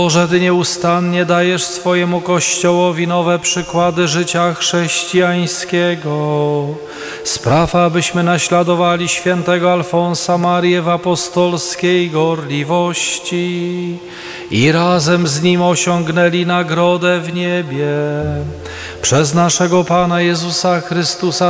Boże, Ty nieustannie dajesz swojemu Kościołowi nowe przykłady życia chrześcijańskiego. Spraw, abyśmy naśladowali świętego Alfonsa Marię w apostolskiej gorliwości i razem z nim osiągnęli nagrodę w niebie. Przez naszego Pana Jezusa Chrystusa,